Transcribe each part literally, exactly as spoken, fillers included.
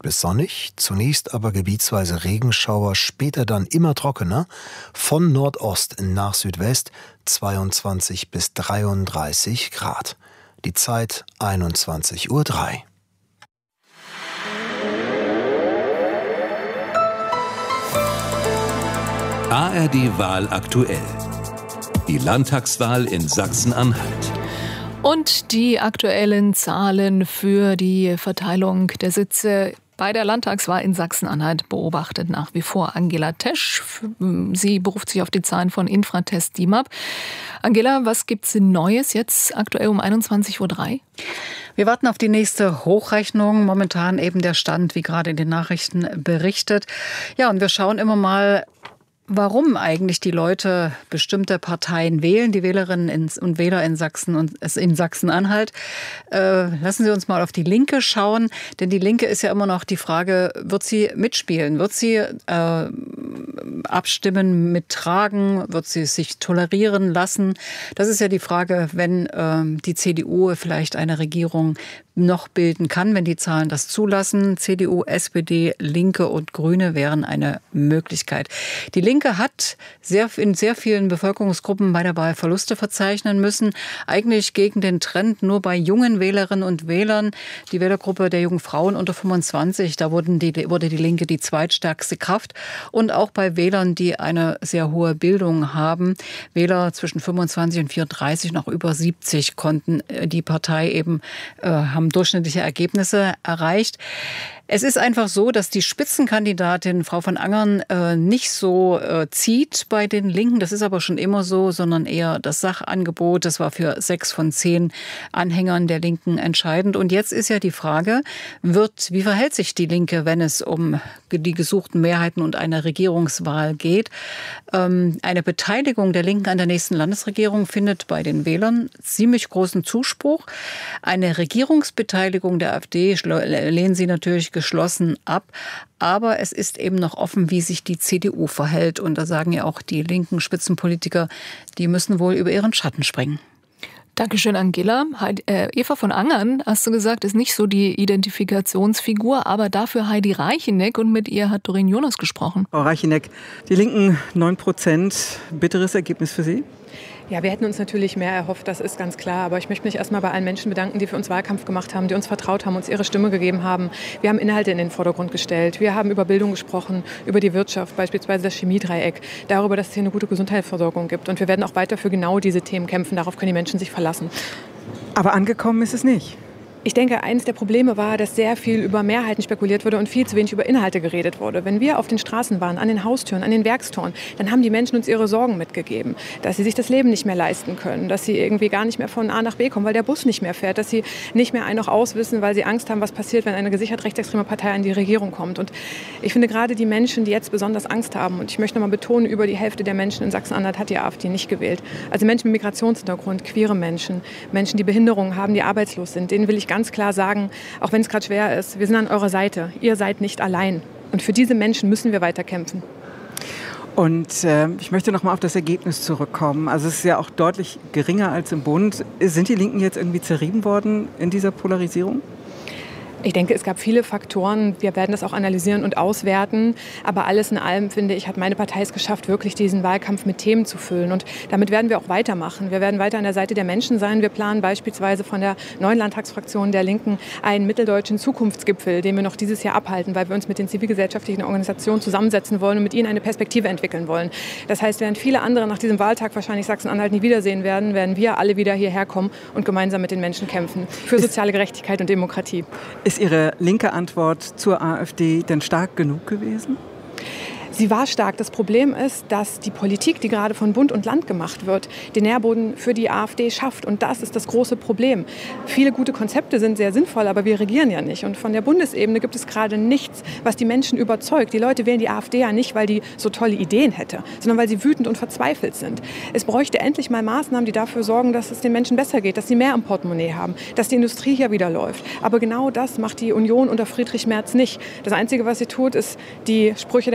bis sonnig, zunächst aber gebietsweise Regenschauer, später dann immer trockener, von Nordost nach Südwest zweiundzwanzig bis dreiunddreißig Grad. Die Zeit einundzwanzig Uhr drei. A R D-Wahl aktuell. Die Landtagswahl in Sachsen-Anhalt. Und die aktuellen Zahlen für die Verteilung der Sitze bei der Landtagswahl in Sachsen-Anhalt beobachtet nach wie vor Angela Tesch. Sie beruft sich auf die Zahlen von Infratest D I M A P. Angela, was gibt's Neues jetzt aktuell um einundzwanzig Uhr drei? Wir warten auf die nächste Hochrechnung. Momentan eben der Stand, wie gerade in den Nachrichten berichtet. Ja, und wir schauen immer mal, warum eigentlich die Leute bestimmte Parteien wählen, die Wählerinnen und Wähler in Sachsen und in Sachsen-Anhalt. Äh, lassen Sie uns mal auf die Linke schauen, denn die Linke ist ja immer noch die Frage, wird sie mitspielen? Wird sie äh, abstimmen, mittragen? Wird sie sich tolerieren lassen? Das ist ja die Frage, wenn äh, die C D U vielleicht eine Regierung noch bilden kann, wenn die Zahlen das zulassen. C D U, S P D, Linke und Grüne wären eine Möglichkeit. Die Linke hat sehr, in sehr vielen Bevölkerungsgruppen bei der Wahl Verluste verzeichnen müssen. Eigentlich gegen den Trend nur bei jungen Wählerinnen und Wählern. Die Wählergruppe der jungen Frauen unter fünfundzwanzig, da wurden die, wurde die Linke die zweitstärkste Kraft. Und auch bei Wählern, die eine sehr hohe Bildung haben. Wähler zwischen fünfundzwanzig und vierunddreißig, noch über siebzig, konnten die Partei eben äh, haben durchschnittliche Ergebnisse erreicht. Es ist einfach so, dass die Spitzenkandidatin Frau von Angern äh, nicht so äh, zieht bei den Linken. Das ist aber schon immer so, sondern eher das Sachangebot. Das war für sechs von zehn Anhängern der Linken entscheidend. Und jetzt ist ja die Frage, wird, wie verhält sich die Linke, wenn es um die gesuchten Mehrheiten und eine Regierungswahl geht? Ähm, eine Beteiligung der Linken an der nächsten Landesregierung findet bei den Wählern ziemlich großen Zuspruch. Eine Regierungsbeteiligung der AfD lehnen sie natürlich geschlossen ab. Aber es ist eben noch offen, wie sich die C D U verhält. Und da sagen ja auch die linken Spitzenpolitiker, die müssen wohl über ihren Schatten springen. Dankeschön, Angela. Heidi, äh, Eva von Angern, hast du gesagt, ist nicht so die Identifikationsfigur, aber dafür Heidi Reicheneck, und mit ihr hat Doreen Jonas gesprochen. Frau Reicheneck, die Linken neun Prozent, bitteres Ergebnis für Sie? Ja, wir hätten uns natürlich mehr erhofft, das ist ganz klar. Aber ich möchte mich erstmal bei allen Menschen bedanken, die für uns Wahlkampf gemacht haben, die uns vertraut haben, uns ihre Stimme gegeben haben. Wir haben Inhalte in den Vordergrund gestellt. Wir haben über Bildung gesprochen, über die Wirtschaft, beispielsweise das Chemiedreieck, darüber, dass es hier eine gute Gesundheitsversorgung gibt. Und wir werden auch weiter für genau diese Themen kämpfen. Darauf können die Menschen sich verlassen. Aber angekommen ist es nicht. Ich denke, eines der Probleme war, dass sehr viel über Mehrheiten spekuliert wurde und viel zu wenig über Inhalte geredet wurde. Wenn wir auf den Straßen waren, an den Haustüren, an den Werkstoren, dann haben die Menschen uns ihre Sorgen mitgegeben. Dass sie sich das Leben nicht mehr leisten können, dass sie irgendwie gar nicht mehr von A nach B kommen, weil der Bus nicht mehr fährt, dass sie nicht mehr ein noch auswissen, weil sie Angst haben, was passiert, wenn eine gesichert rechtsextreme Partei an die Regierung kommt. Und ich finde gerade die Menschen, die jetzt besonders Angst haben, und ich möchte noch mal betonen, über die Hälfte der Menschen in Sachsen-Anhalt hat die AfD nicht gewählt. Also Menschen mit Migrationshintergrund, queere Menschen, Menschen, die Behinderungen haben, die arbeitslos sind, denen will ich ganz klar sagen, auch wenn es gerade schwer ist, wir sind an eurer Seite. Ihr seid nicht allein. Und für diese Menschen müssen wir weiter kämpfen. Und äh, ich möchte noch mal auf das Ergebnis zurückkommen. Also es ist ja auch deutlich geringer als im Bund. Sind die Linken jetzt irgendwie zerrieben worden in dieser Polarisierung? Ich denke, es gab viele Faktoren. Wir werden das auch analysieren und auswerten. Aber alles in allem, finde ich, hat meine Partei es geschafft, wirklich diesen Wahlkampf mit Themen zu füllen. Und damit werden wir auch weitermachen. Wir werden weiter an der Seite der Menschen sein. Wir planen beispielsweise von der neuen Landtagsfraktion der Linken einen mitteldeutschen Zukunftsgipfel, den wir noch dieses Jahr abhalten, weil wir uns mit den zivilgesellschaftlichen Organisationen zusammensetzen wollen und mit ihnen eine Perspektive entwickeln wollen. Das heißt, während viele andere nach diesem Wahltag wahrscheinlich Sachsen-Anhalt nie wiedersehen werden, werden wir alle wieder hierher kommen und gemeinsam mit den Menschen kämpfen. Für soziale Gerechtigkeit und Demokratie. Ist Ihre linke Antwort zur AfD denn stark genug gewesen? Sie war stark. Das Problem ist, dass die Politik, die gerade von Bund und Land gemacht wird, den Nährboden für die AfD schafft. Und das ist das große Problem. Viele gute Konzepte sind sehr sinnvoll, aber wir regieren ja nicht. Und von der Bundesebene gibt es gerade nichts, was die Menschen überzeugt. Die Leute wählen die AfD ja nicht, weil die so tolle Ideen hätte, sondern weil sie wütend und verzweifelt sind. Es bräuchte endlich mal Maßnahmen, die dafür sorgen, dass es den Menschen besser geht, dass sie mehr im Portemonnaie haben, dass die Industrie hier wieder läuft. Aber genau das macht die Union unter Friedrich Merz nicht. Das Einzige, was sie tut, ist, die Sprüche der AfD zu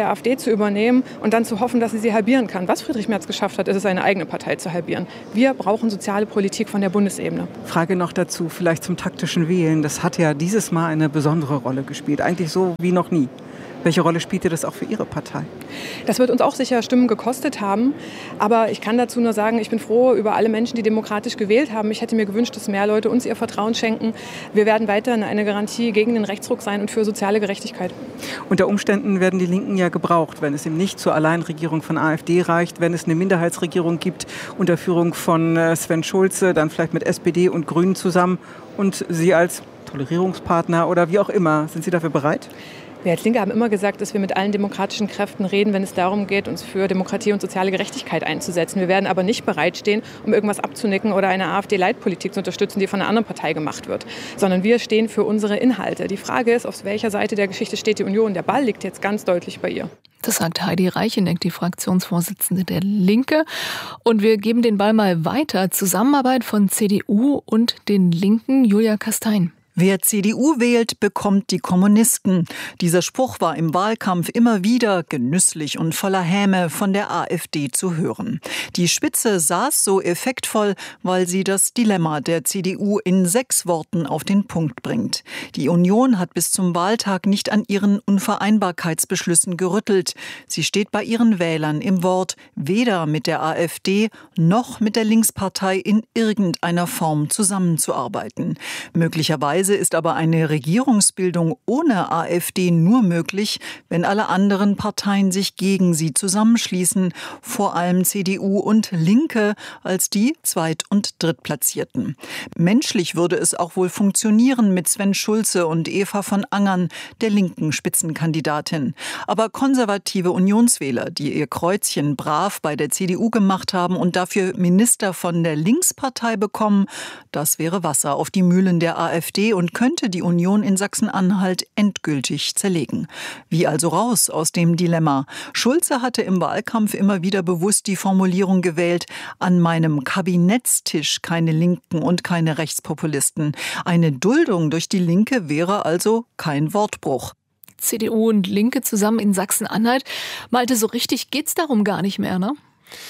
zu übernehmen und dann zu hoffen, dass sie sie halbieren kann. Was Friedrich Merz geschafft hat, ist es, seine eigene Partei zu halbieren. Wir brauchen soziale Politik von der Bundesebene. Frage noch dazu, vielleicht zum taktischen Wählen. Das hat ja dieses Mal eine besondere Rolle gespielt, eigentlich so wie noch nie. Welche Rolle spielte das auch für Ihre Partei? Das wird uns auch sicher Stimmen gekostet haben. Aber ich kann dazu nur sagen, ich bin froh über alle Menschen, die demokratisch gewählt haben. Ich hätte mir gewünscht, dass mehr Leute uns ihr Vertrauen schenken. Wir werden weiterhin eine Garantie gegen den Rechtsruck sein und für soziale Gerechtigkeit. Unter Umständen werden die Linken ja gebraucht, wenn es eben nicht zur Alleinregierung von AfD reicht, wenn es eine Minderheitsregierung gibt unter Führung von Sven Schulze, dann vielleicht mit S P D und Grünen zusammen und Sie als Tolerierungspartner oder wie auch immer. Sind Sie dafür bereit? Wir als Linke haben immer gesagt, dass wir mit allen demokratischen Kräften reden, wenn es darum geht, uns für Demokratie und soziale Gerechtigkeit einzusetzen. Wir werden aber nicht bereitstehen, um irgendwas abzunicken oder eine AfD-Leitpolitik zu unterstützen, die von einer anderen Partei gemacht wird. Sondern wir stehen für unsere Inhalte. Die Frage ist, auf welcher Seite der Geschichte steht die Union? Der Ball liegt jetzt ganz deutlich bei ihr. Das sagt Heidi Reicheneck, die Fraktionsvorsitzende der Linke. Und wir geben den Ball mal weiter. Zusammenarbeit von C D U und den Linken. Julia Kastein. Wer C D U wählt, bekommt die Kommunisten. Dieser Spruch war im Wahlkampf immer wieder genüsslich und voller Häme von der AfD zu hören. Die Spitze saß so effektvoll, weil sie das Dilemma der C D U in sechs Worten auf den Punkt bringt. Die Union hat bis zum Wahltag nicht an ihren Unvereinbarkeitsbeschlüssen gerüttelt. Sie steht bei ihren Wählern im Wort, weder mit der AfD noch mit der Linkspartei in irgendeiner Form zusammenzuarbeiten. Möglicherweise ist aber eine Regierungsbildung ohne AfD nur möglich, wenn alle anderen Parteien sich gegen sie zusammenschließen, vor allem C D U und Linke als die Zweit- und Drittplatzierten. Menschlich würde es auch wohl funktionieren mit Sven Schulze und Eva von Angern, der linken Spitzenkandidatin. Aber konservative Unionswähler, die ihr Kreuzchen brav bei der C D U gemacht haben und dafür Minister von der Linkspartei bekommen, das wäre Wasser auf die Mühlen der AfD und könnte die Union in Sachsen-Anhalt endgültig zerlegen. Wie also raus aus dem Dilemma? Schulze hatte im Wahlkampf immer wieder bewusst die Formulierung gewählt, an meinem Kabinettstisch keine Linken und keine Rechtspopulisten. Eine Duldung durch die Linke wäre also kein Wortbruch. C D U und Linke zusammen in Sachsen-Anhalt. Malte, so richtig geht's darum gar nicht mehr, ne?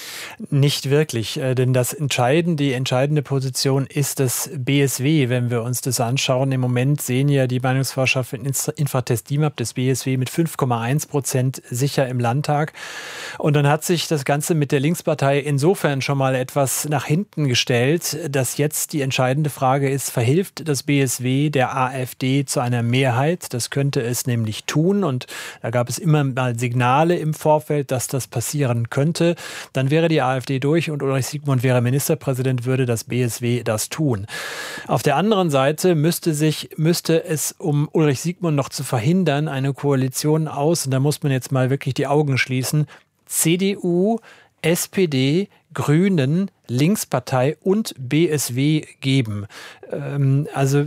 Nicht wirklich, denn das entscheidende, die entscheidende Position ist das B S W, wenn wir uns das anschauen. Im Moment sehen ja die Meinungsforscher für Infratest DIMAP das B S W mit fünf Komma eins Prozent sicher im Landtag. Und dann hat sich das Ganze mit der Linkspartei insofern schon mal etwas nach hinten gestellt, dass jetzt die entscheidende Frage ist, verhilft das B S W der AfD zu einer Mehrheit? Das könnte es nämlich tun und da gab es immer mal Signale im Vorfeld, dass das passieren könnte. Dann wäre die AfD durch und Ulrich Siegmund wäre Ministerpräsident, würde das B S W das tun. Auf der anderen Seite müsste sich, müsste es, um Ulrich Siegmund noch zu verhindern, eine Koalition aus, und da muss man jetzt mal wirklich die Augen schließen, C D U, S P D, Grünen, Linkspartei und B S W geben. Ähm, also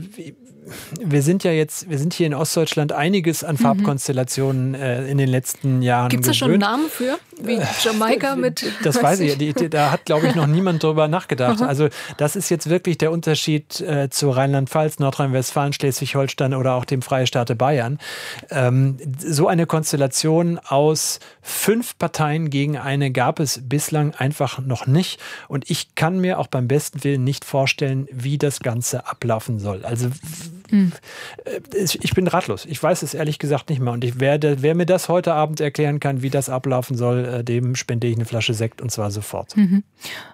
wir sind ja jetzt, wir sind hier in Ostdeutschland einiges an Farbkonstellationen äh, in den letzten Jahren gewöhnt. Gibt es da schon einen Namen für? Wie Jamaika mit... Das weiß ich, die, die, da hat, glaube ich, noch niemand drüber nachgedacht. Also das ist jetzt wirklich der Unterschied äh, zu Rheinland-Pfalz, Nordrhein-Westfalen, Schleswig-Holstein oder auch dem Freistaate Bayern. Ähm, so eine Konstellation aus fünf Parteien gegen eine gab es bislang einfach noch nicht. Und ich kann mir auch beim besten Willen nicht vorstellen, wie das Ganze ablaufen soll. Also hm. ich bin ratlos. Ich weiß es ehrlich gesagt nicht mehr. Und ich werde, wer mir das heute Abend erklären kann, wie das ablaufen soll, dem spende ich eine Flasche Sekt und zwar sofort. Mhm.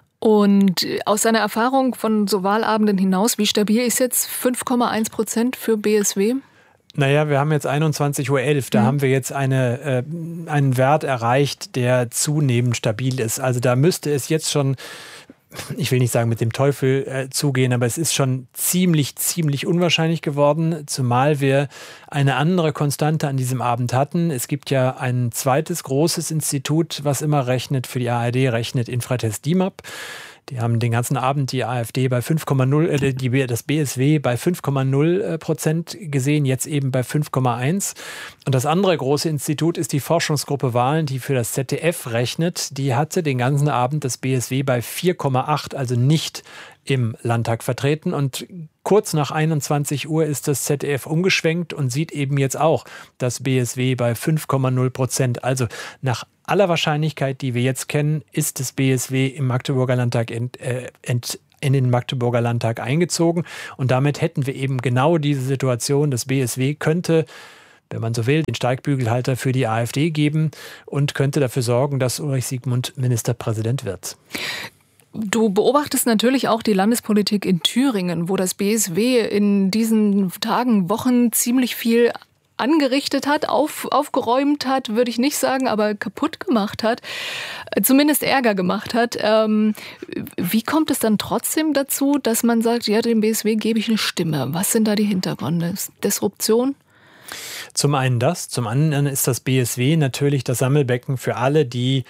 Und aus seiner Erfahrung von so Wahlabenden hinaus, wie stabil ist jetzt fünf Komma eins Prozent für B S W? Naja, wir haben jetzt einundzwanzig Uhr elf, da mhm. haben wir jetzt eine, äh, einen Wert erreicht, der zunehmend stabil ist. Also da müsste es jetzt schon, ich will nicht sagen mit dem Teufel äh, zugehen, aber es ist schon ziemlich, ziemlich unwahrscheinlich geworden, zumal wir eine andere Konstante an diesem Abend hatten. Es gibt ja ein zweites großes Institut, was immer rechnet, für die A R D rechnet, Infratest DIMAP. Die haben den ganzen Abend die AfD bei fünf Komma null, äh, die, das B S W bei fünf Komma null Prozent gesehen, jetzt eben bei fünf Komma eins. Und das andere große Institut ist die Forschungsgruppe Wahlen, die für das Z D F rechnet. Die hatte den ganzen Abend das B S W bei vier Komma acht, also nicht im Landtag vertreten. Und kurz nach einundzwanzig Uhr ist das Z D F umgeschwenkt und sieht eben jetzt auch das B S W bei fünf Komma null Prozent. Also nach aller Wahrscheinlichkeit, die wir jetzt kennen, ist das B S W im Magdeburger Landtag ent, äh, ent, in den Magdeburger Landtag eingezogen. Und damit hätten wir eben genau diese Situation. Das B S W könnte, wenn man so will, den Steigbügelhalter für die AfD geben und könnte dafür sorgen, dass Ulrich Siegmund Ministerpräsident wird. Du beobachtest natürlich auch die Landespolitik in Thüringen, wo das B S W in diesen Tagen, Wochen ziemlich viel angerichtet hat, auf, aufgeräumt hat, würde ich nicht sagen, aber kaputt gemacht hat, zumindest Ärger gemacht hat. Ähm, wie kommt es dann trotzdem dazu, dass man sagt, ja, dem B S W gebe ich eine Stimme? Was sind da die Hintergründe? Disruption? Zum einen das, zum anderen ist das B S W natürlich das Sammelbecken für alle, die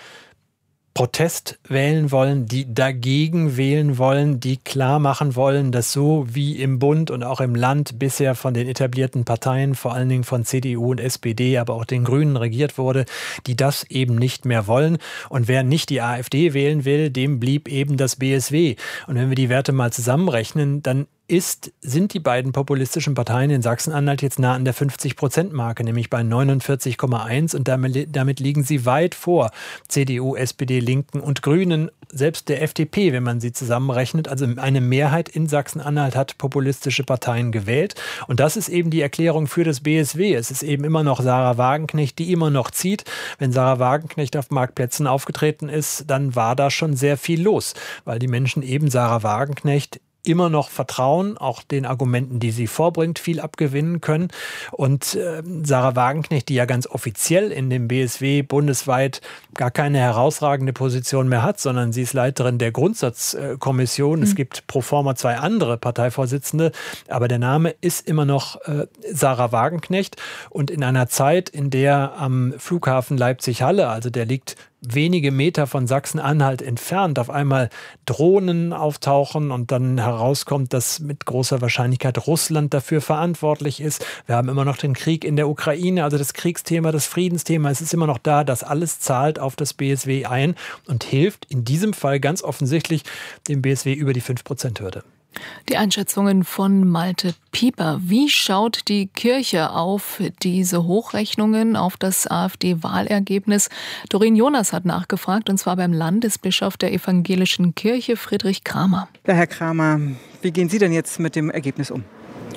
Protest wählen wollen, die dagegen wählen wollen, die klar machen wollen, dass so wie im Bund und auch im Land bisher von den etablierten Parteien, vor allen Dingen von C D U und S P D, aber auch den Grünen regiert wurde, die das eben nicht mehr wollen. Und wer nicht die AfD wählen will, dem blieb eben das B S W. Und wenn wir die Werte mal zusammenrechnen, dann ist, sind die beiden populistischen Parteien in Sachsen-Anhalt jetzt nah an der fünfzig-Prozent-Marke, nämlich bei neunundvierzig Komma eins und damit, damit liegen sie weit vor C D U, S P D, Linken und Grünen, selbst der F D P, wenn man sie zusammenrechnet. Also eine Mehrheit in Sachsen-Anhalt hat populistische Parteien gewählt und das ist eben die Erklärung für das B S W. Es ist eben immer noch Sarah Wagenknecht, die immer noch zieht. Wenn Sarah Wagenknecht auf Marktplätzen aufgetreten ist, dann war da schon sehr viel los, weil die Menschen eben Sarah Wagenknecht immer noch vertrauen, auch den Argumenten, die sie vorbringt, viel abgewinnen können. Und äh, Sarah Wagenknecht, die ja ganz offiziell in dem B S W bundesweit gar keine herausragende Position mehr hat, sondern sie ist Leiterin der Grundsatzkommission. Mhm. Es gibt pro forma zwei andere Parteivorsitzende, aber der Name ist immer noch äh, Sarah Wagenknecht. Und in einer Zeit, in der am Flughafen Leipzig-Halle, also der liegt wenige Meter von Sachsen-Anhalt entfernt, auf einmal Drohnen auftauchen und dann herauskommt, dass mit großer Wahrscheinlichkeit Russland dafür verantwortlich ist. Wir haben immer noch den Krieg in der Ukraine, also das Kriegsthema, das Friedensthema, es ist immer noch da. Das alles zahlt auf das B S W ein und hilft in diesem Fall ganz offensichtlich dem B S W über die fünf Prozent Hürde. Die Einschätzungen von Malte Pieper. Wie schaut die Kirche auf diese Hochrechnungen, auf das AfD-Wahlergebnis? Doreen Jonas hat nachgefragt, und zwar beim Landesbischof der Evangelischen Kirche, Friedrich Kramer. Ja, Herr Kramer, wie gehen Sie denn jetzt mit dem Ergebnis um?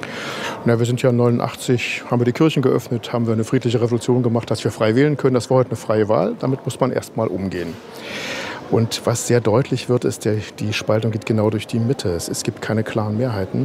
Na, wir sind ja neunundachtzig, haben wir die Kirchen geöffnet, haben wir eine friedliche Revolution gemacht, dass wir frei wählen können. Das war heute eine freie Wahl. Damit muss man erst mal umgehen. Und was sehr deutlich wird, ist, der, die Spaltung geht genau durch die Mitte. Es, es gibt keine klaren Mehrheiten.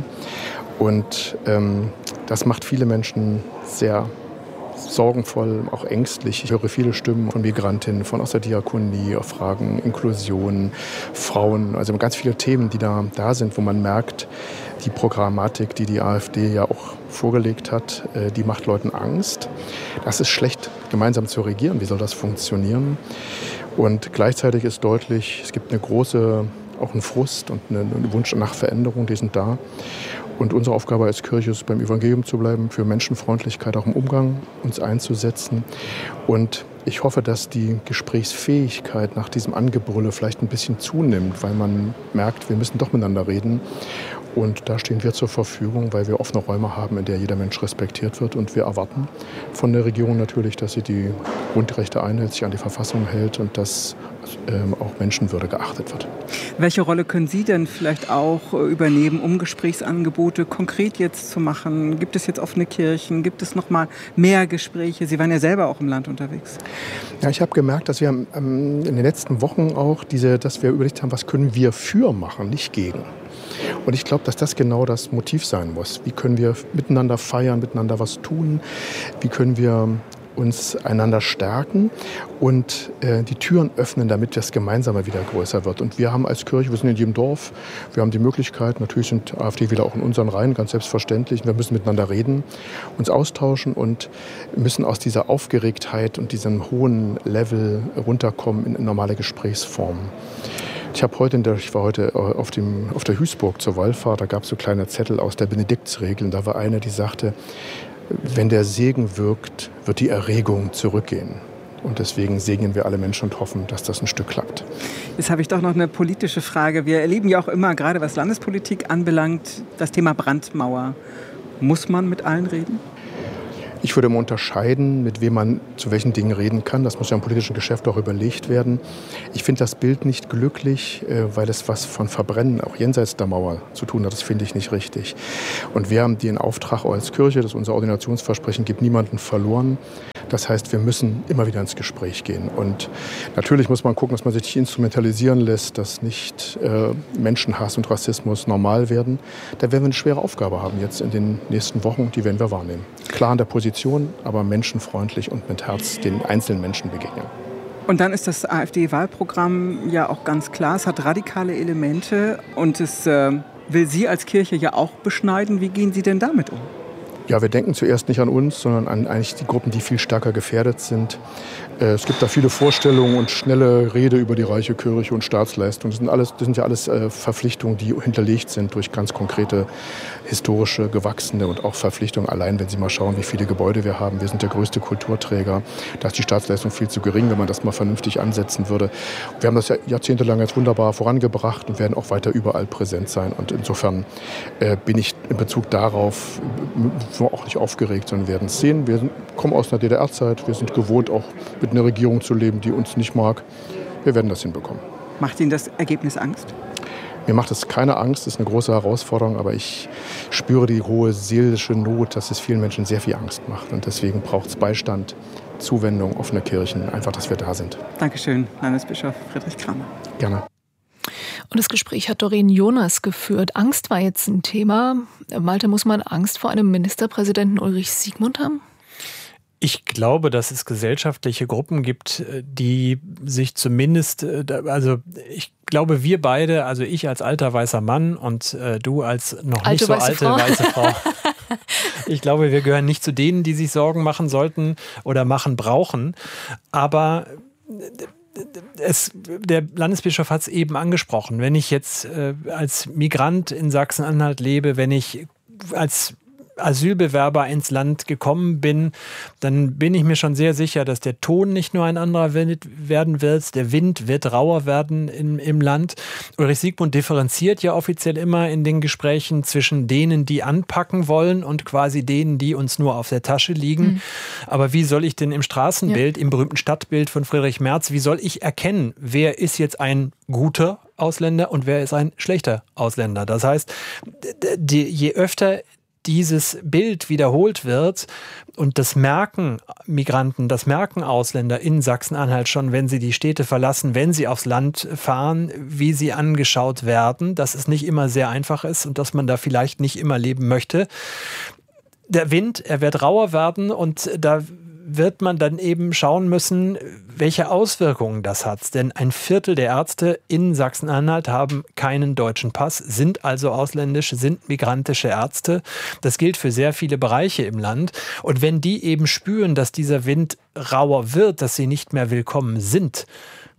Und ähm, das macht viele Menschen sehr sorgenvoll, auch ängstlich. Ich höre viele Stimmen von Migrantinnen, von aus der Diakonie, auf Fragen Inklusion, Frauen. Also ganz viele Themen, die da, da sind, wo man merkt, die Programmatik, die die AfD ja auch vorgelegt hat, die macht Leuten Angst. Das ist schlecht, gemeinsam zu regieren. Wie soll das funktionieren? Und gleichzeitig ist deutlich, es gibt eine große, auch einen Frust und einen Wunsch nach Veränderung, die sind da. Und unsere Aufgabe als Kirche ist, beim Evangelium zu bleiben, für Menschenfreundlichkeit auch im Umgang uns einzusetzen. Und ich hoffe, dass die Gesprächsfähigkeit nach diesem Angebrülle vielleicht ein bisschen zunimmt, weil man merkt, wir müssen doch miteinander reden. Und da stehen wir zur Verfügung, weil wir offene Räume haben, in der jeder Mensch respektiert wird. Und wir erwarten von der Regierung natürlich, dass sie die Grundrechte einhält, sich an die Verfassung hält und dass ähm, auch Menschenwürde geachtet wird. Welche Rolle können Sie denn vielleicht auch übernehmen, um Gesprächsangebote konkret jetzt zu machen? Gibt es jetzt offene Kirchen? Gibt es noch mal mehr Gespräche? Sie waren ja selber auch im Land unterwegs. Ja, ich habe gemerkt, dass wir ähm, in den letzten Wochen auch diese, dass wir überlegt haben, was können wir für machen, nicht gegen. Und ich glaube, dass das genau das Motiv sein muss. Wie können wir miteinander feiern, miteinander was tun? Wie können wir uns einander stärken und äh, die Türen öffnen, damit das Gemeinsame wieder größer wird. Und wir haben als Kirche, wir sind in jedem Dorf, wir haben die Möglichkeit, natürlich sind AfD-Wähler auch in unseren Reihen, ganz selbstverständlich. Wir müssen miteinander reden, uns austauschen und müssen aus dieser Aufgeregtheit und diesem hohen Level runterkommen in normale Gesprächsformen. Ich, habe heute in der, ich war heute auf, dem, auf der Hüßburg zur Wallfahrt, da gab es so kleine Zettel aus der Benediktsregel. Und da war eine, die sagte, wenn der Segen wirkt, wird die Erregung zurückgehen. Und deswegen segnen wir alle Menschen und hoffen, dass das ein Stück klappt. Jetzt habe ich doch noch eine politische Frage. Wir erleben ja auch immer, gerade was Landespolitik anbelangt, das Thema Brandmauer. Muss man mit allen reden? Ich würde immer unterscheiden, mit wem man zu welchen Dingen reden kann. Das muss ja im politischen Geschäft auch überlegt werden. Ich finde das Bild nicht glücklich, weil es was von Verbrennen auch jenseits der Mauer zu tun hat. Das finde ich nicht richtig. Und wir haben den Auftrag auch als Kirche, dass unser Ordinationsversprechen gibt niemanden verloren. Das heißt, wir müssen immer wieder ins Gespräch gehen. Und natürlich muss man gucken, dass man sich nicht instrumentalisieren lässt, dass nicht äh, Menschenhass und Rassismus normal werden. Da werden wir eine schwere Aufgabe haben jetzt in den nächsten Wochen. Die werden wir wahrnehmen. Klar in der Position, aber menschenfreundlich und mit Herz den einzelnen Menschen begegnen. Und dann ist das AfD-Wahlprogramm ja auch ganz klar. Es hat radikale Elemente und es äh, will Sie als Kirche ja auch beschneiden. Wie gehen Sie denn damit um? Ja, wir denken zuerst nicht an uns, sondern an eigentlich die Gruppen, die viel stärker gefährdet sind. Es gibt da viele Vorstellungen und schnelle Rede über die reiche Kirche und Staatsleistung. Das sind, alles, das sind ja alles Verpflichtungen, die hinterlegt sind durch ganz konkrete historische, gewachsene und auch Verpflichtungen. Allein, wenn Sie mal schauen, wie viele Gebäude wir haben. Wir sind der größte Kulturträger. Da ist die Staatsleistung viel zu gering, wenn man das mal vernünftig ansetzen würde. Wir haben das ja jahrzehntelang jetzt wunderbar vorangebracht und werden auch weiter überall präsent sein. Und insofern äh, bin ich in Bezug darauf auch nicht aufgeregt, sondern wir werden es sehen. Wir sind, kommen aus einer D D R-Zeit. Wir sind gewohnt, auch mit einer Regierung zu leben, die uns nicht mag. Wir werden das hinbekommen. Macht Ihnen das Ergebnis Angst? Mir macht es keine Angst, das ist eine große Herausforderung, aber ich spüre die hohe seelische Not, dass es vielen Menschen sehr viel Angst macht. Und deswegen braucht es Beistand, Zuwendung, offene Kirchen, einfach, dass wir da sind. Dankeschön, Landesbischof Friedrich Kramer. Gerne. Und das Gespräch hat Doreen Jonas geführt. Angst war jetzt ein Thema. Malte, muss man Angst vor einem Ministerpräsidenten Ulrich Siegmund haben? Ich glaube, dass es gesellschaftliche Gruppen gibt, die sich zumindest, also ich glaube, wir beide, also ich als alter weißer Mann und äh, du als noch alte nicht so weiße alte Frau. weiße Frau. Ich glaube, wir gehören nicht zu denen, die sich Sorgen machen sollten oder machen brauchen. Aber Es, der Landesbischof hat es eben angesprochen. Wenn ich jetzt äh, als Migrant in Sachsen-Anhalt lebe, wenn ich als Asylbewerber ins Land gekommen bin, dann bin ich mir schon sehr sicher, dass der Ton nicht nur ein anderer werden wird, der Wind wird rauer werden im, im Land. Ulrich Siegmund differenziert ja offiziell immer in den Gesprächen zwischen denen, die anpacken wollen und quasi denen, die uns nur auf der Tasche liegen. Mhm. Aber wie soll ich denn im Straßenbild, ja. im berühmten Stadtbild von Friedrich Merz, wie soll ich erkennen, wer ist jetzt ein guter Ausländer und wer ist ein schlechter Ausländer? Das heißt, die, je öfter dieses Bild wiederholt wird und das merken Migranten, das merken Ausländer in Sachsen-Anhalt schon, wenn sie die Städte verlassen, wenn sie aufs Land fahren, wie sie angeschaut werden, dass es nicht immer sehr einfach ist und dass man da vielleicht nicht immer leben möchte. Der Wind, er wird rauer werden und da wird man dann eben schauen müssen, welche Auswirkungen das hat. Denn ein Viertel der Ärzte in Sachsen-Anhalt haben keinen deutschen Pass, sind also ausländische, sind migrantische Ärzte. Das gilt für sehr viele Bereiche im Land. Und wenn die eben spüren, dass dieser Wind rauer wird, dass sie nicht mehr willkommen sind,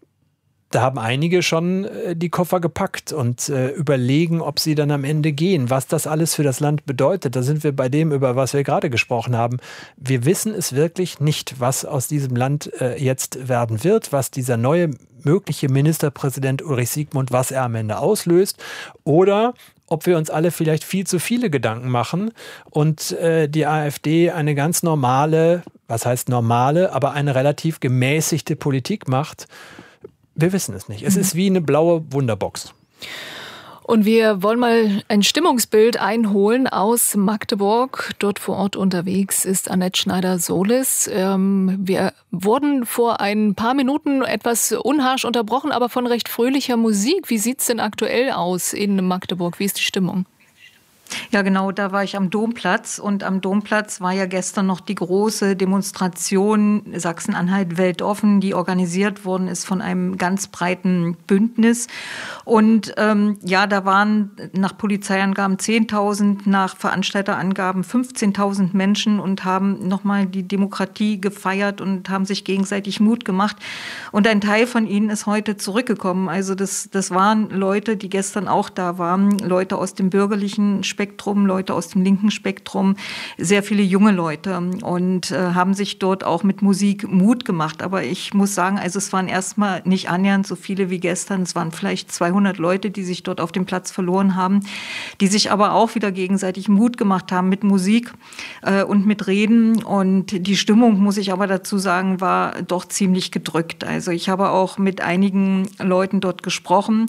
da haben einige schon äh, die Koffer gepackt und äh, überlegen, ob sie dann am Ende gehen. Was das alles für das Land bedeutet, da sind wir bei dem, über was wir gerade gesprochen haben. Wir wissen es wirklich nicht, was aus diesem Land äh, jetzt werden wird, was dieser neue mögliche Ministerpräsident Ulrich Siegmund, was er am Ende auslöst. Oder ob wir uns alle vielleicht viel zu viele Gedanken machen und äh, die AfD eine ganz normale, was heißt normale, aber eine relativ gemäßigte Politik macht. Wir wissen es nicht. Es ist wie eine blaue Wunderbox. Und wir wollen mal ein Stimmungsbild einholen aus Magdeburg. Dort vor Ort unterwegs ist Annette Schneider-Solis. Ähm, wir wurden vor ein paar Minuten etwas unharsch unterbrochen, aber von recht fröhlicher Musik. Wie sieht es denn aktuell aus in Magdeburg? Wie ist die Stimmung? Ja, genau, da war ich am Domplatz und am Domplatz war ja gestern noch die große Demonstration Sachsen-Anhalt weltoffen, die organisiert worden ist von einem ganz breiten Bündnis. Und ähm, ja, da waren nach Polizeiangaben zehntausend, nach Veranstalterangaben fünfzehntausend Menschen und haben nochmal die Demokratie gefeiert und haben sich gegenseitig Mut gemacht. Und ein Teil von ihnen ist heute zurückgekommen. Also das, das waren Leute, die gestern auch da waren, Leute aus dem bürgerlichen Spektrum, Leute aus dem linken Spektrum, sehr viele junge Leute und äh, haben sich dort auch mit Musik Mut gemacht. Aber ich muss sagen, also es waren erstmal nicht annähernd so viele wie gestern. Es waren vielleicht zweihundert Leute, die sich dort auf dem Platz verloren haben, die sich aber auch wieder gegenseitig Mut gemacht haben mit Musik äh, und mit Reden. Und die Stimmung, muss ich aber dazu sagen, war doch ziemlich gedrückt. Also ich habe auch mit einigen Leuten dort gesprochen.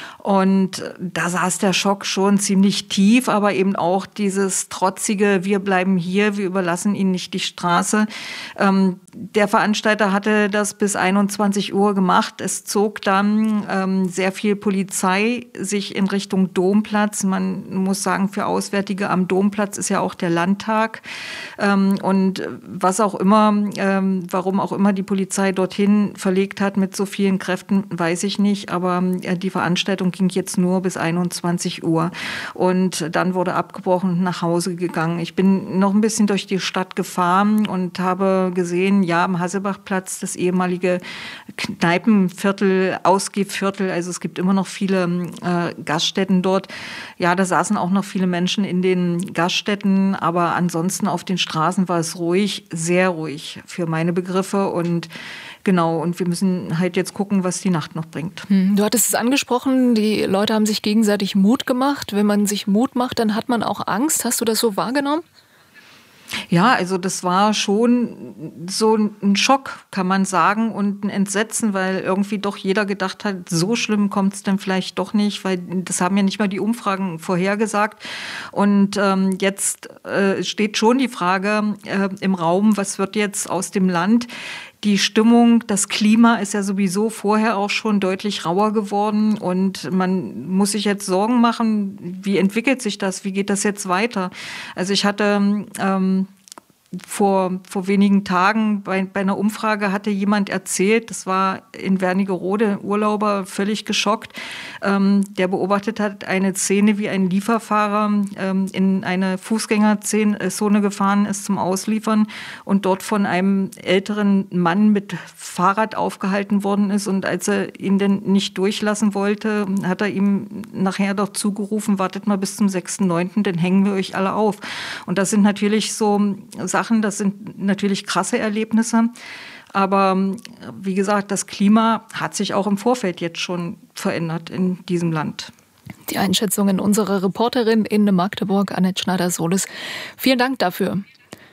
Und da saß der Schock schon ziemlich tief, aber eben auch dieses trotzige, wir bleiben hier, wir überlassen ihnen nicht die Straße. Ähm, der Veranstalter hatte das bis einundzwanzig Uhr gemacht. Es zog dann ähm, sehr viel Polizei sich in Richtung Domplatz. Man muss sagen, für Auswärtige am Domplatz ist ja auch der Landtag. Ähm, und was auch immer, ähm, warum auch immer die Polizei dorthin verlegt hat mit so vielen Kräften, weiß ich nicht. Aber äh, die Veranstaltung ging jetzt nur bis einundzwanzig Uhr. Und dann wurde abgebrochen und nach Hause gegangen. Ich bin noch ein bisschen durch die Stadt gefahren und habe gesehen, ja, am Hasselbachplatz, das ehemalige Kneipenviertel, Ausgehviertel, also es gibt immer noch viele äh, Gaststätten dort. Ja, da saßen auch noch viele Menschen in den Gaststätten, aber ansonsten auf den Straßen war es ruhig, sehr ruhig für meine Begriffe. Und genau, und wir müssen halt jetzt gucken, was die Nacht noch bringt. Du hattest es angesprochen, die Leute haben sich gegenseitig Mut gemacht. Wenn man sich Mut macht, dann hat man auch Angst. Hast du das so wahrgenommen? Ja, also das war schon so ein Schock, kann man sagen, und ein Entsetzen, weil irgendwie doch jeder gedacht hat, so schlimm kommt es dann vielleicht doch nicht, weil das haben ja nicht mal die Umfragen vorhergesagt. Und ähm, jetzt äh, steht schon die Frage äh, im Raum, was wird jetzt aus dem Land? Die Stimmung, das Klima ist ja sowieso vorher auch schon deutlich rauer geworden und man muss sich jetzt Sorgen machen, wie entwickelt sich das, wie geht das jetzt weiter? Also ich hatte ähm, vor, vor wenigen Tagen bei, bei einer Umfrage hatte jemand erzählt, das war in Wernigerode, Urlauber, völlig geschockt, ähm, der beobachtet hat eine Szene, wie ein Lieferfahrer ähm, in eine Fußgängerzone gefahren ist zum Ausliefern und dort von einem älteren Mann mit Fahrrad aufgehalten worden ist und als er ihn denn nicht durchlassen wollte, hat er ihm nachher doch zugerufen, wartet mal bis zum sechsten neunten, dann hängen wir euch alle auf. Und das sind natürlich so Sachen, das sind natürlich krasse Erlebnisse. Aber wie gesagt, das Klima hat sich auch im Vorfeld jetzt schon verändert in diesem Land. Die Einschätzungen unserer Reporterin in Magdeburg, Annette Schneider-Solis. Vielen Dank dafür.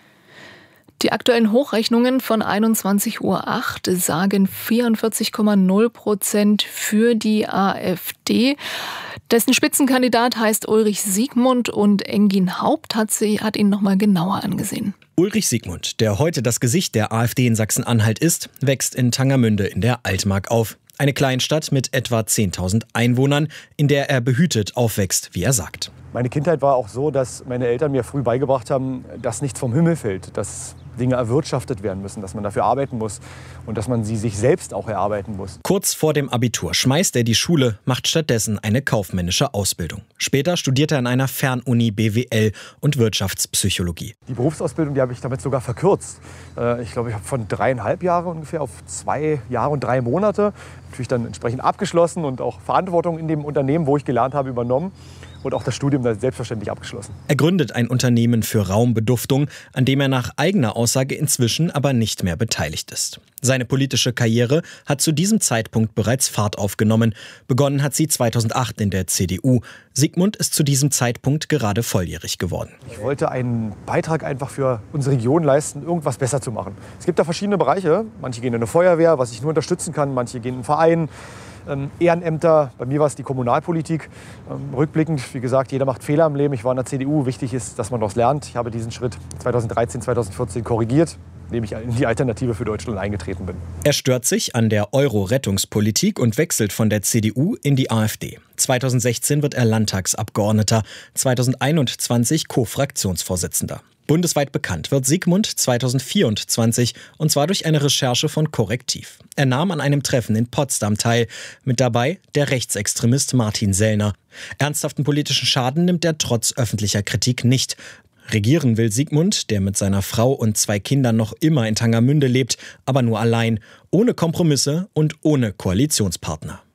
Die aktuellen Hochrechnungen von einundzwanzig Uhr acht sagen vierundvierzig Komma null Prozent für die AfD. Dessen Spitzenkandidat heißt Ulrich Siegmund und Engin Haupt hat, sie, hat ihn noch mal genauer angesehen. Ulrich Siegmund, der heute das Gesicht der AfD in Sachsen-Anhalt ist, wächst in Tangermünde in der Altmark auf. Eine Kleinstadt mit etwa zehntausend Einwohnern, in der er behütet aufwächst, wie er sagt. Meine Kindheit war auch so, dass meine Eltern mir früh beigebracht haben, dass nichts vom Himmel fällt, dass Dinge erwirtschaftet werden müssen, dass man dafür arbeiten muss und dass man sie sich selbst auch erarbeiten muss. Kurz vor dem Abitur schmeißt er die Schule, macht stattdessen eine kaufmännische Ausbildung. Später studiert er an einer Fernuni B W L und Wirtschaftspsychologie. Die Berufsausbildung, die habe ich damit sogar verkürzt. Ich glaube, ich habe von dreieinhalb Jahre ungefähr auf zwei Jahre und drei Monate natürlich dann entsprechend abgeschlossen und auch Verantwortung in dem Unternehmen, wo ich gelernt habe, übernommen. Und auch das Studium dann selbstverständlich abgeschlossen. Er gründet ein Unternehmen für Raumbeduftung, an dem er nach eigener Aussage inzwischen aber nicht mehr beteiligt ist. Seine politische Karriere hat zu diesem Zeitpunkt bereits Fahrt aufgenommen. Begonnen hat sie zweitausendacht in der C D U. Siegmund ist zu diesem Zeitpunkt gerade volljährig geworden. Ich wollte einen Beitrag einfach für unsere Region leisten, irgendwas besser zu machen. Es gibt da verschiedene Bereiche. Manche gehen in eine Feuerwehr, was ich nur unterstützen kann. Manche gehen in einen Verein. Ähm, Ehrenämter, bei mir war es die Kommunalpolitik. Ähm, rückblickend, wie gesagt, jeder macht Fehler im Leben. Ich war in der C D U. Wichtig ist, dass man daraus lernt. Ich habe diesen Schritt zweitausenddreizehn, zweitausendvierzehn korrigiert, indem ich in die Alternative für Deutschland eingetreten bin. Er stört sich an der Euro-Rettungspolitik und wechselt von der C D U in die AfD. zweitausendsechzehn wird er Landtagsabgeordneter, zweitausendeinundzwanzig Co-Fraktionsvorsitzender. Bundesweit bekannt wird Siegmund zweitausendvierundzwanzig und zwar durch eine Recherche von Korrektiv. Er nahm an einem Treffen in Potsdam teil. Mit dabei der Rechtsextremist Martin Sellner. Ernsthaften politischen Schaden nimmt er trotz öffentlicher Kritik nicht. Regieren will Siegmund, der mit seiner Frau und zwei Kindern noch immer in Tangermünde lebt, aber nur allein, ohne Kompromisse und ohne Koalitionspartner.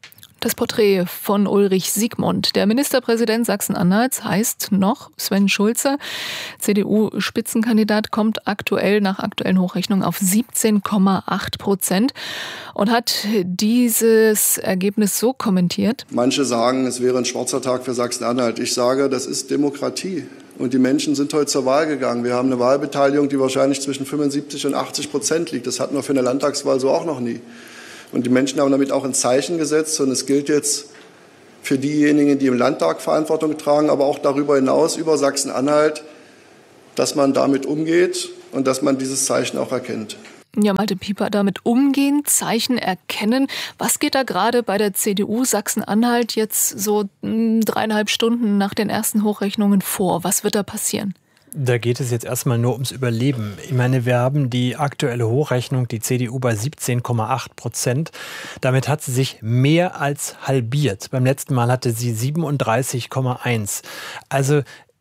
Das Porträt von Ulrich Siegmund. Der Ministerpräsident Sachsen-Anhalts heißt noch Sven Schulze. C D U-Spitzenkandidat kommt aktuell nach aktuellen Hochrechnungen auf siebzehn Komma acht Prozent und hat dieses Ergebnis so kommentiert. Manche sagen, es wäre ein schwarzer Tag für Sachsen-Anhalt. Ich sage, das ist Demokratie. Und die Menschen sind heute zur Wahl gegangen. Wir haben eine Wahlbeteiligung, die wahrscheinlich zwischen fünfundsiebzig und achtzig Prozent liegt. Das hatten wir für eine Landtagswahl so auch noch nie. Und die Menschen haben damit auch ein Zeichen gesetzt. Und es gilt jetzt für diejenigen, die im Landtag Verantwortung tragen, aber auch darüber hinaus über Sachsen-Anhalt, dass man damit umgeht und dass man dieses Zeichen auch erkennt. Ja, Malte Pieper, damit umgehen, Zeichen erkennen. Was geht da gerade bei der C D U Sachsen-Anhalt jetzt so dreieinhalb Stunden nach den ersten Hochrechnungen vor? Was wird da passieren? Da geht es jetzt erstmal nur ums Überleben. Ich meine, wir haben die aktuelle Hochrechnung, die C D U bei siebzehn Komma acht Prozent. Damit hat sie sich mehr als halbiert. Beim letzten Mal hatte sie siebenunddreißig Komma eins. Also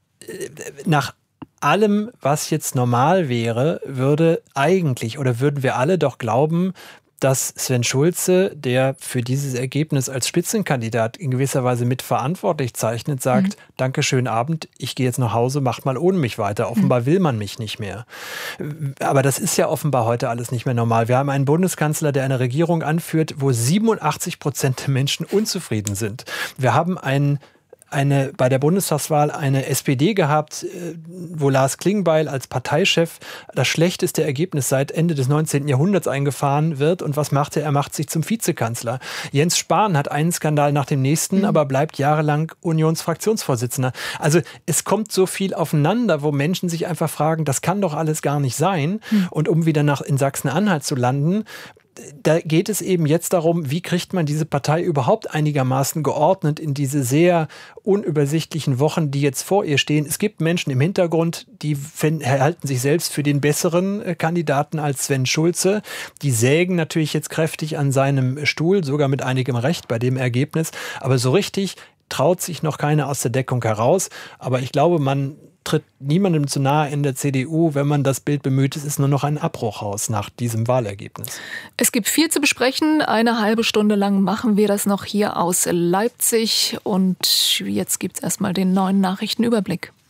nach allem, was jetzt normal wäre, würde eigentlich oder würden wir alle doch glauben, dass Sven Schulze, der für dieses Ergebnis als Spitzenkandidat in gewisser Weise mitverantwortlich zeichnet, sagt, mhm. Danke, schönen Abend, ich gehe jetzt nach Hause, macht mal ohne mich weiter. Offenbar mhm. will man mich nicht mehr. Aber das ist ja offenbar heute alles nicht mehr normal. Wir haben einen Bundeskanzler, der eine Regierung anführt, wo siebenundachtzig Prozent der Menschen unzufrieden sind. Wir haben einen Eine, bei der Bundestagswahl eine S P D gehabt, wo Lars Klingbeil als Parteichef das schlechteste Ergebnis seit Ende des neunzehnten Jahrhunderts eingefahren wird. Und was macht er? Er macht sich zum Vizekanzler. Jens Spahn hat einen Skandal nach dem nächsten, mhm. aber bleibt jahrelang Unionsfraktionsvorsitzender. Also es kommt so viel aufeinander, wo Menschen sich einfach fragen, das kann doch alles gar nicht sein. Mhm. Und um wieder nach in Sachsen-Anhalt zu landen, da geht es eben jetzt darum, wie kriegt man diese Partei überhaupt einigermaßen geordnet in diese sehr unübersichtlichen Wochen, die jetzt vor ihr stehen. Es gibt Menschen im Hintergrund, die halten sich selbst für den besseren Kandidaten als Sven Schulze. Die sägen natürlich jetzt kräftig an seinem Stuhl, sogar mit einigem Recht bei dem Ergebnis. Aber so richtig traut sich noch keiner aus der Deckung heraus. Aber ich glaube, man tritt niemandem zu nahe in der C D U, wenn man das Bild bemüht. Es ist nur noch ein Abbruchhaus nach diesem Wahlergebnis. Es gibt viel zu besprechen. Eine halbe Stunde lang machen wir das noch hier aus Leipzig. Und jetzt gibt es erstmal den neuen Nachrichtenüberblick.